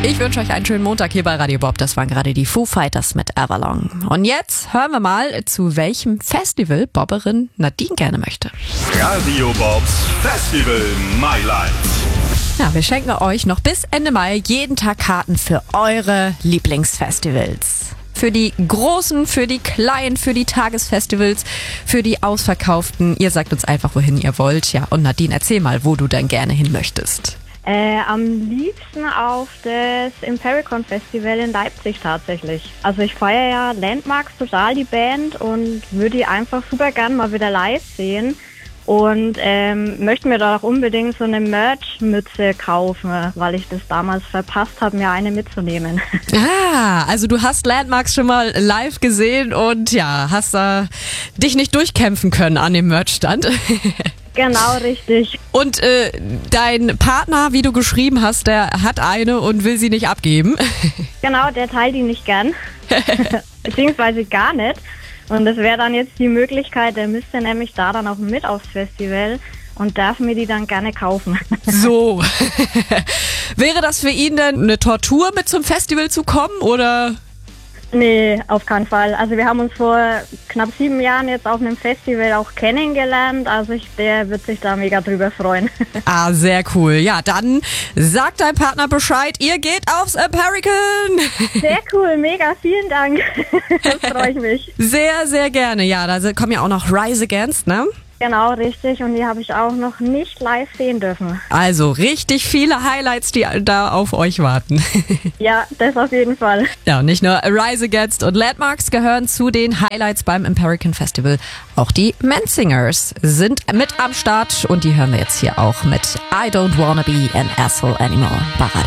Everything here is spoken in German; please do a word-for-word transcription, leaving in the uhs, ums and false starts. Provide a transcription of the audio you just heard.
Ich wünsche euch einen schönen Montag hier bei Radio Bob. Das waren gerade die Foo Fighters mit Everlong. Und jetzt hören wir mal, zu welchem Festival Bobberin Nadine gerne möchte. Radio Bobs Festival Mailand. Ja, wir schenken euch noch bis Ende Mai jeden Tag Karten für eure Lieblingsfestivals. Für die großen, für die kleinen, für die Tagesfestivals, für die ausverkauften. Ihr sagt uns einfach, wohin ihr wollt. Ja, und Nadine, erzähl mal, wo du denn gerne hin möchtest. Äh, am liebsten auf das Impericon Festival in Leipzig tatsächlich. Also ich feiere ja Landmarks total, die Band, und würde die einfach super gern mal wieder live sehen. Und ähm, möchte mir da auch unbedingt so eine Merch-Mütze kaufen, weil ich das damals verpasst habe, mir eine mitzunehmen. Ah, also du hast Landmarks schon mal live gesehen und ja, hast da dich nicht durchkämpfen können an dem Merch-Stand. Genau, richtig. Und äh, dein Partner, wie du geschrieben hast, der hat eine und will sie nicht abgeben. Genau, der teilt die nicht gern. Beziehungsweise gar nicht. Und das wäre dann jetzt die Möglichkeit, der müsste nämlich da dann auch mit aufs Festival und darf mir die dann gerne kaufen. So. Wäre das für ihn denn eine Tortur, mit zum Festival zu kommen, oder? Nee, auf keinen Fall. Also wir haben uns vor knapp sieben Jahren jetzt auf einem Festival auch kennengelernt. Also ich, der wird sich da mega drüber freuen. Ah, sehr cool. Ja, dann sagt dein Partner Bescheid, ihr geht aufs Impericon. Sehr cool, mega, vielen Dank. Das freue ich mich. Sehr, sehr gerne. Ja, da kommen ja auch noch Rise Against, ne? Genau, richtig. Und die habe ich auch noch nicht live sehen dürfen. Also richtig viele Highlights, die da auf euch warten. Ja, das auf jeden Fall. Ja, und nicht nur Rise Against und Landmarks gehören zu den Highlights beim Impericon Festival. Auch die Menzingers sind mit am Start und die hören wir jetzt hier auch mit I Don't Wanna Be an Asshole Anymore bei Radio